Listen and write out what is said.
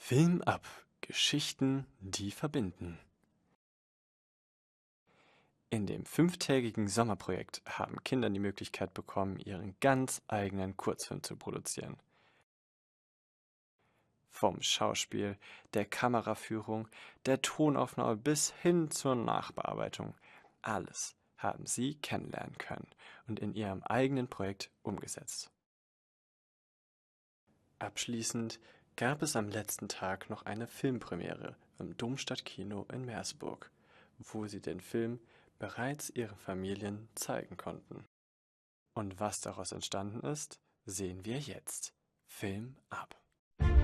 Film ab. Geschichten, die verbinden. In dem 5-tägigen Sommerprojekt haben Kinder die Möglichkeit bekommen, ihren ganz eigenen Kurzfilm zu produzieren. Vom Schauspiel, der Kameraführung, der Tonaufnahme bis hin zur Nachbearbeitung. Alles haben sie kennenlernen können und in ihrem eigenen Projekt umgesetzt. Abschließend gab es am letzten Tag noch eine Filmpremiere im Domstadtkino in Meersburg, wo sie den Film bereits ihren Familien zeigen konnten. Und was daraus entstanden ist, sehen wir jetzt. Film ab.